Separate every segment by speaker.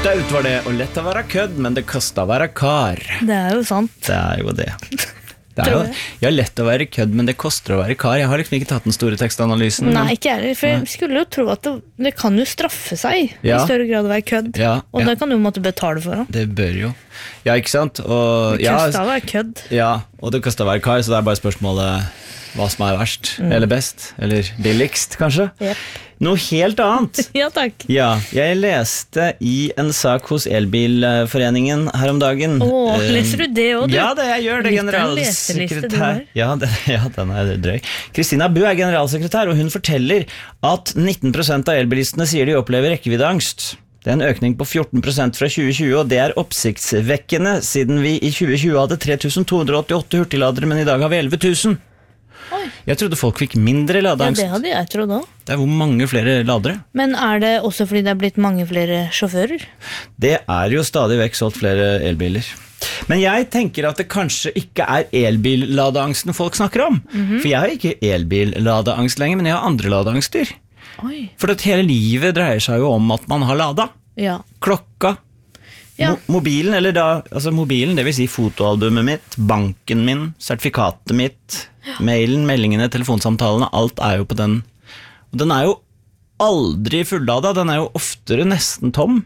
Speaker 1: Staut var det, og lett å være kødd, men det kostet å være kar.
Speaker 2: Det jo sant.
Speaker 1: Det jo det. Det jo, ja, lett å være kødd, men det koster å være kar. Jeg har liksom ikke tatt den store tekstanalysen.
Speaker 2: Nei, ikke heller, for jeg skulle jo tro at det kan jo straffe seg i større grad å være kødd. Og det kan du måtte betale for. Da.
Speaker 1: Det bør jo. Ja, ikke sant? Og,
Speaker 2: det koster å være kødd.
Speaker 1: Ja, og det koster å være kar, så det bare spørsmålet hva som verst, eller best, eller billigst, kanskje. Noe helt annet.
Speaker 2: Ja, takk.
Speaker 1: Ja, jeg leste i en sak hos Elbilforeningen her om dagen.
Speaker 2: Leser du det også, du?
Speaker 1: Ja, det jeg gjør det, generalsekretær. Ja, den drøy. Kristina Bu generalsekretær, og hun forteller at 19% av elbilistene sier de opplever rekkeviddeangst. Det en økning på 14% fra 2020, og det oppsiktsvekkende, siden vi i 2020 hadde 3288 hurtigladere, men i dag har vi 11 000. Jeg trodde folk fikk mindre ladeangst.
Speaker 2: Ja, det hadde jeg trodd også.
Speaker 1: Det hvor mange flere ladere. Men
Speaker 2: det også fordi det blitt mange flere sjåfører? Det
Speaker 1: jo stadig vekk solgt flere elbiler. Men jeg tenker at det kanskje ikke elbilladeangsten folk snakker om. For jeg har ikke elbilladeangst lenger, men jeg har andre ladeangster. For at hele livet dreier seg jo om at man har lada. Klokka. Mobilen, eller mobilen, det vil si fotoalbumet mitt, banken min, sertifikatet mitt, mailen, meldingene, telefonsamtalene, alt jo på den. Og den jo aldri fullada, den jo oftere nesten tom.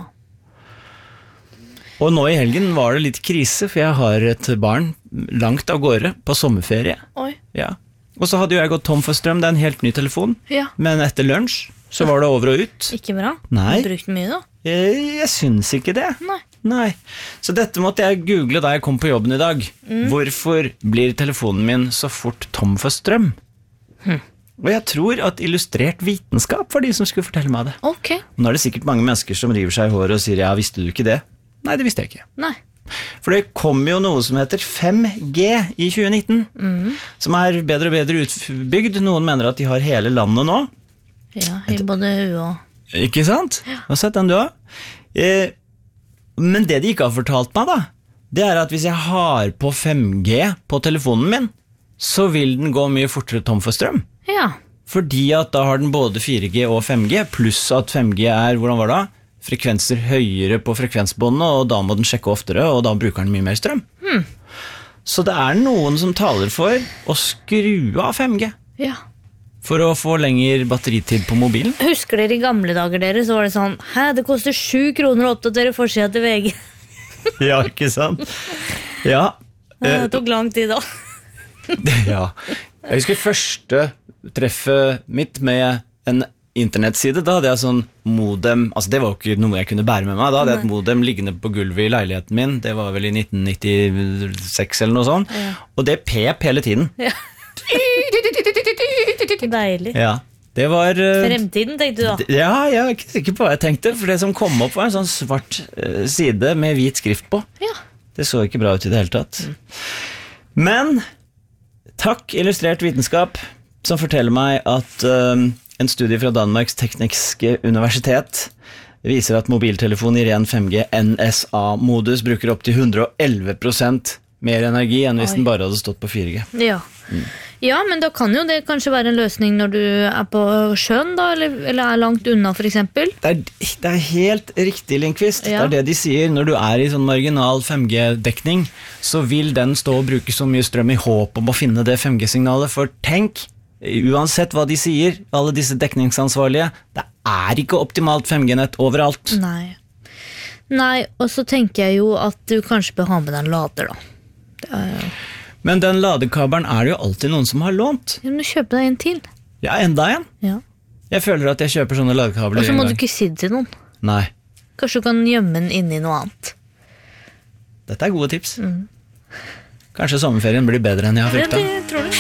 Speaker 1: Og nå i helgen var det litt krise, for jeg har et barn langt av gårde på sommerferie. Og så hadde jo jeg gått tom for strøm, det en helt ny telefon, men etter lunsj så var det over og ut.
Speaker 2: Ikke bra?
Speaker 1: Nei.
Speaker 2: Du brukte mye da?
Speaker 1: Jeg synes ikke det. Nei. Så dette måtte jeg google da jeg kom på jobben i dag. Hvorfor blir telefonen min så fort tom for strøm? Og jeg tror at illustrert vitenskap var de som skulle fortelle meg det. Og nå det sikkert mange mennesker som river seg i håret og sier, ja, visste du ikke det? Nei, det visste jeg ikke.
Speaker 2: Nei.
Speaker 1: For det kom jo noe som heter 5G i 2019, som bedre og bedre utbygd. Noen mener at de har hele landet nå.
Speaker 2: Ja, i både huet og...
Speaker 1: Ikke sant? Hva sett den du har? Men det de ikke har fortalt meg da, det at hvis jeg har på 5G på telefonen min, så vil den gå mye fortere tom for strøm. Fordi at da har den både 4G og 5G, pluss at 5G hvordan var det? Frekvenser høyere på frekvensbåndene, og da må den sjekke oftere, og da bruker den mye mer strøm. Så det noen som taler for å skru av 5G. For å få lengre batteritid på mobilen.
Speaker 2: Husker dere i gamle dager så var det sånn, det koster 7 kroner å oppdatere forsiden til VG.
Speaker 1: Ja, ikke sant? Ja.
Speaker 2: Det tok lang tid da.
Speaker 1: Ja. Jeg husker første treffet mitt med en internettside. Da hadde jeg sånn modem, altså det var jo ikke noe jeg kunne bære med meg. Da hadde jeg et modem liggende på gulvet i leiligheten min. Det var vel i 1996 eller noe sånt. Og det pep hele tiden.
Speaker 2: Deilig.
Speaker 1: Ja, det var
Speaker 2: fremtiden, tenkte du da?
Speaker 1: Ja, jeg er ikke sikker på hva jeg tenkte, for det som kom opp var en sånn svart side med hvit skrift på. Det så ikke bra ut i det hele tatt. Men takk, illustrert vitenskap, som forteller meg at en studie fra Danmarks Tekniske Universitet viser at mobiltelefon i ren 5G NSA-modus bruker opp til 111% mer energi enn hvis den bare hadde stått på 4G.
Speaker 2: Ja, men da kan jo det kanskje være en løsning når du på sjøen da, eller langt unna for eksempel. Det helt riktig, Lindqvist. Det det de sier. Når du i sånn marginal 5G-dekning, så vil den stå og bruke så mye strøm i håp om å finne det 5G-signalet. For tenk, uansett hva de sier, alle disse dekningsansvarlige, det ikke optimalt 5G-nett overalt. Nei, og så tenker jeg jo at du kanskje bør ha med deg en lader da.
Speaker 1: Men den ladekabelen det jo alltid noen som har lånt.
Speaker 2: Ja, men kjøpe deg en til.
Speaker 1: Ja, enda en. Jeg føler at jeg kjøper sånne ladekabler.
Speaker 2: Og så må du ikke si det til noen.
Speaker 1: Nei.
Speaker 2: Kanskje du kan gjemme den inne i noe annet.
Speaker 1: Dette gode tips. Kanskje sommerferien blir bedre enn jeg har fryktet.
Speaker 2: Det tror du.